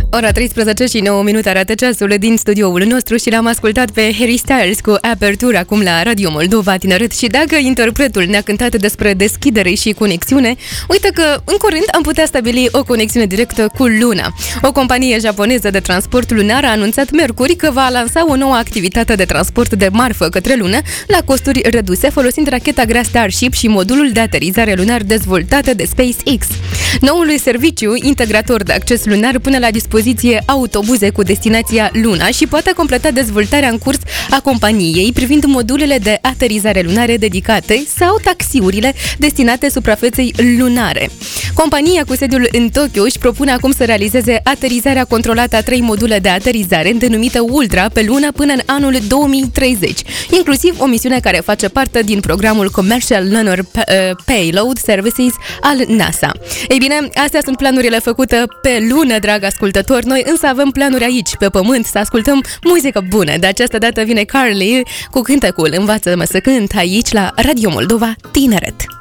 Ora 13 și 9 minute arată ceasul din studioul nostru și l-am ascultat pe Harry Styles cu Aperture acum la Radio Moldova Tineret. Și dacă interpretul ne-a cântat despre deschidere și conexiune, uite că în curând am putea stabili o conexiune directă cu Luna. O companie japoneză de transport lunar a anunțat miercuri că va lansa o nouă activitate de transport de marfă către Lună la costuri reduse, folosind racheta grea Starship și modulul de aterizare lunar dezvoltate de SpaceX. Noul serviciu integrator de acces lunar pune la dispoziție autobuze cu destinația Luna și poate completa dezvoltarea în curs a companiei privind modulele de aterizare lunare dedicate sau taxiurile destinate suprafeței lunare. Compania cu sediul în Tokyo își propune acum să realizeze aterizarea controlată a 3 module de aterizare denumită Ultra pe Lună până în anul 2030, inclusiv o misiune care face parte din programul Commercial Lunar Payload Services al NASA. Ei bine, astea sunt planurile făcute pe Lună, drag ascultători. Noi însă avem planuri aici, pe Pământ, să ascultăm muzică bună. De această dată vine Carly cu cântecul Învață-mă să cânt aici la Radio Moldova Tineret.